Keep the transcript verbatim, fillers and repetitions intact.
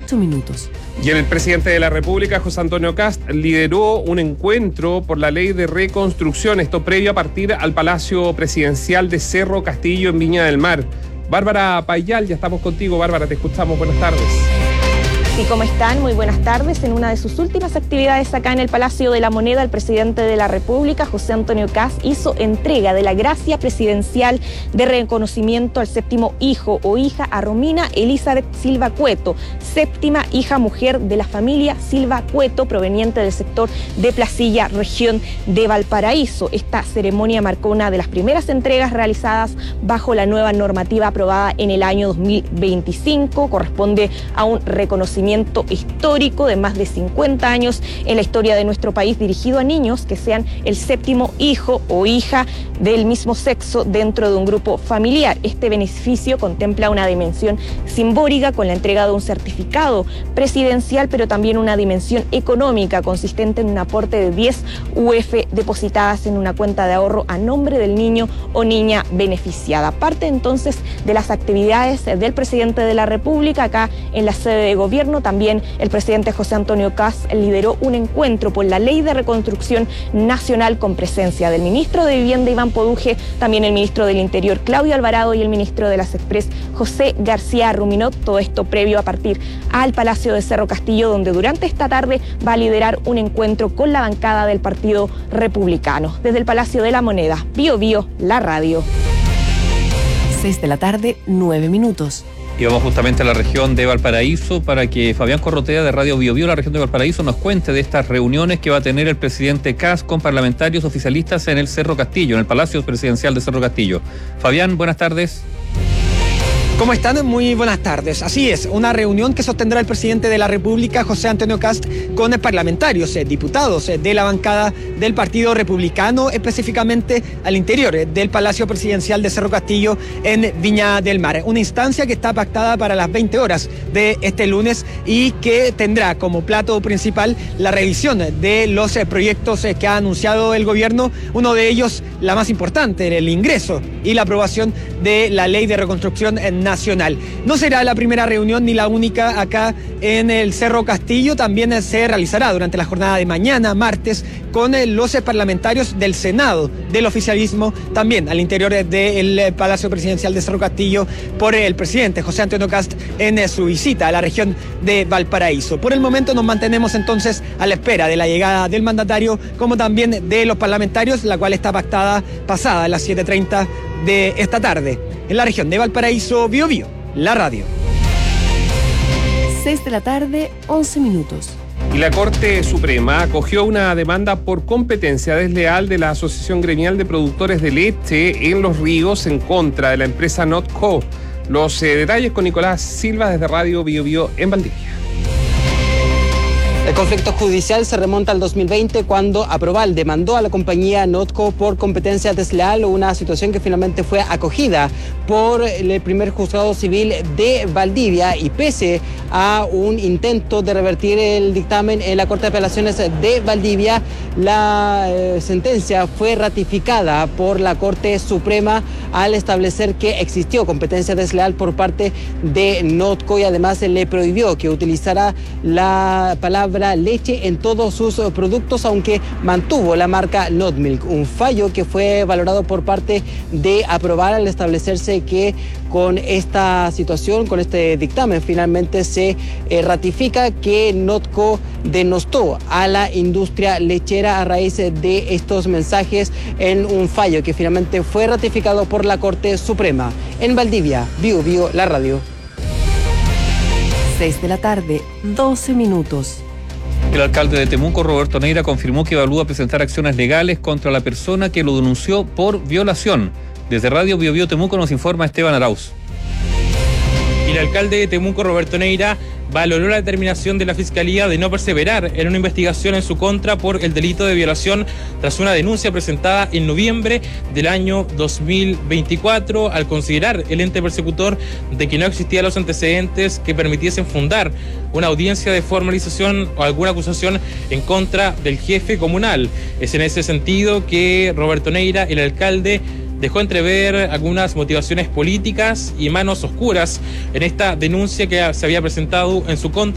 minutos. Y el presidente de la República, José Antonio Kast, lideró un encuentro por la ley de reconstrucción, esto previo a partir al Palacio Presidencial de Cerro Castillo en Viña del Mar. Bárbara Payal, ya estamos contigo. Bárbara, te escuchamos. Buenas tardes. Sí, ¿cómo están? Muy buenas tardes. En una de sus últimas actividades acá en el Palacio de la Moneda, el presidente de la República, José Antonio Kast, hizo entrega de la gracia presidencial de reconocimiento al séptimo hijo o hija a Romina Elizabeth Silva Cueto, séptima hija mujer de la familia Silva Cueto, proveniente del sector de Placilla, región de Valparaíso. Esta ceremonia marcó una de las primeras entregas realizadas bajo la nueva normativa aprobada en el año dos mil veinticinco. Corresponde a un reconocimiento histórico de más de cincuenta años en la historia de nuestro país, dirigido a niños que sean el séptimo hijo o hija del mismo sexo dentro de un grupo familiar. Este beneficio contempla una dimensión simbólica con la entrega de un certificado presidencial, pero también una dimensión económica consistente en un aporte de diez U F depositadas en una cuenta de ahorro a nombre del niño o niña beneficiada. Parte entonces de las actividades del presidente de la República acá en la sede de gobierno. También el presidente José Antonio Kast lideró un encuentro por la Ley de Reconstrucción Nacional con presencia del ministro de Vivienda, Iván Poduje, también el ministro del Interior, Claudio Alvarado, y el ministro de las Express, José García Ruminot. Todo esto previo a partir al Palacio de Cerro Castillo, donde durante esta tarde va a liderar un encuentro con la bancada del Partido Republicano. Desde el Palacio de la Moneda, Bio Bio, la radio. seis de la tarde, nueve minutos. Y vamos justamente a la región de Valparaíso para que Fabián Corrotea de Radio Bio Bio, la región de Valparaíso, nos cuente de estas reuniones que va a tener el presidente Kast con parlamentarios oficialistas en el Cerro Castillo, en el Palacio Presidencial de Cerro Castillo. Fabián, buenas tardes. ¿Cómo están? Muy buenas tardes. Así es, una reunión que sostendrá el presidente de la República, José Antonio Kast, con parlamentarios, eh, diputados eh, de la bancada del Partido Republicano, específicamente al interior eh, del Palacio Presidencial de Cerro Castillo en Viña del Mar. Una instancia que está pactada para las veinte horas de este lunes y que tendrá como plato principal la revisión de los eh, proyectos eh, que ha anunciado el gobierno. Uno de ellos, la más importante, el ingreso y la aprobación de la Ley de Reconstrucción en Nacional. No será la primera reunión ni la única acá en el Cerro Castillo. También se realizará durante la jornada de mañana, martes, con los parlamentarios del Senado del oficialismo, también al interior del Palacio Presidencial de Cerro Castillo, por el presidente José Antonio Kast en su visita a la región de Valparaíso. Por el momento nos mantenemos entonces a la espera de la llegada del mandatario, como también de los parlamentarios, la cual está pactada pasada a las siete treinta de esta tarde. En la región de Valparaíso, Bio Bio, la radio. seis de la tarde, once minutos. Y la Corte Suprema acogió una demanda por competencia desleal de la Asociación Gremial de Productores de Leche en Los Ríos en contra de la empresa Notco. Los eh, detalles con Nicolás Silva desde Radio Bio Bio en Valdivia. El conflicto judicial se remonta al dos mil veinte, cuando Aproval demandó a la compañía Notco por competencia desleal, una situación que finalmente fue acogida por el primer juzgado civil de Valdivia, y pese a un intento de revertir el dictamen en la Corte de Apelaciones de Valdivia, la eh, sentencia fue ratificada por la Corte Suprema al establecer que existió competencia desleal por parte de Notco, y además se le prohibió que utilizara la palabra leche en todos sus productos, aunque mantuvo la marca Notmilk, un fallo que fue valorado por parte de Aproval al establecerse que con esta situación, con este dictamen, finalmente se eh, ratifica que Notco denostó a la industria lechera a raíz de estos mensajes, en un fallo que finalmente fue ratificado por la Corte Suprema. En Valdivia, Bio Bio, la radio. seis de la tarde, doce minutos. El alcalde de Temuco, Roberto Neira, confirmó que evalúa presentar acciones legales contra la persona que lo denunció por violación. Desde Radio Bio Bio Temuco nos informa Esteban Arauz. Y el alcalde de Temuco, Roberto Neira, valoró la determinación de la Fiscalía de no perseverar en una investigación en su contra por el delito de violación tras una denuncia presentada en noviembre del año dos mil veinticuatro, al considerar el ente persecutor de que no existían los antecedentes que permitiesen fundar una audiencia de formalización o alguna acusación en contra del jefe comunal. Es en ese sentido que Roberto Neira, el alcalde, dejó entrever algunas motivaciones políticas y manos oscuras en esta denuncia que se había presentado en su contra